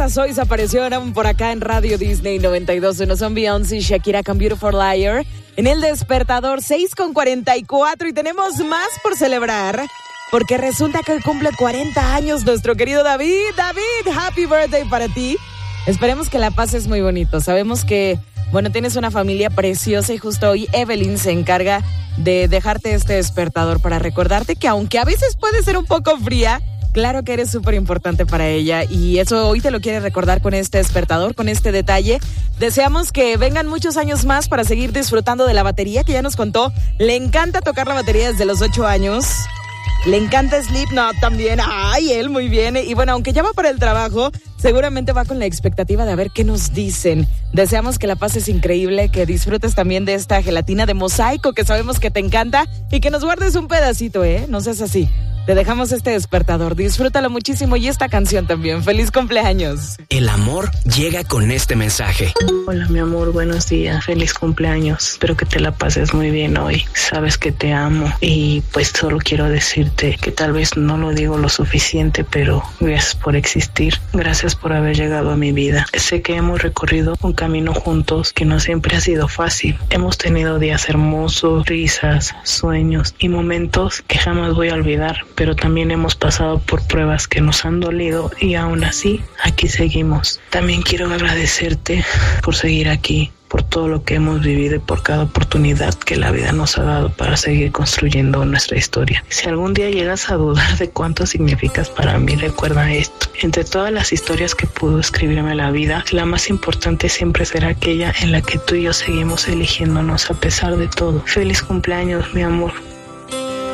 Hoy se aparecieron por acá en Radio Disney 92.1. Son Beyoncé y Shakira con Beautiful Liar. En el despertador 6:44 y tenemos más por celebrar. Porque resulta que hoy cumple 40 años nuestro querido David. David, happy birthday para ti. Esperemos que la pases muy bonito. Sabemos que, tienes una familia preciosa y justo hoy Evelyn se encarga de dejarte este despertador para recordarte que aunque a veces puede ser un poco fría, claro que eres súper importante para ella y eso hoy te lo quiere recordar con este despertador, con este detalle. Deseamos que vengan muchos años más para seguir disfrutando de la batería, que ya nos contó. Le encanta tocar la batería desde los 8 años. Le encanta Slipknot también. Ay, él muy bien. Y aunque ya va para el trabajo, seguramente va con la expectativa de a ver qué nos dicen. Deseamos que la pases increíble, que disfrutes también de esta gelatina de mosaico que sabemos que te encanta y que nos guardes un pedacito, no seas así. Te dejamos este despertador, disfrútalo muchísimo y esta canción también. ¡Feliz cumpleaños! El amor llega con este mensaje. Hola mi amor, buenos días, feliz cumpleaños. Espero que te la pases muy bien hoy. Sabes que te amo y pues solo quiero decirte que tal vez no lo digo lo suficiente, pero gracias por existir. Gracias por haber llegado a mi vida. Sé que hemos recorrido un camino juntos que no siempre ha sido fácil. Hemos tenido días hermosos, risas, sueños y momentos que jamás voy a olvidar. Pero también hemos pasado por pruebas que nos han dolido y aún así aquí seguimos. También quiero agradecerte por seguir aquí, por todo lo que hemos vivido y por cada oportunidad que la vida nos ha dado para seguir construyendo nuestra historia. Si algún día llegas a dudar de cuánto significas para mí, recuerda esto. Entre todas las historias que pudo escribirme la vida, la más importante siempre será aquella en la que tú y yo seguimos eligiéndonos a pesar de todo. Feliz cumpleaños, mi amor.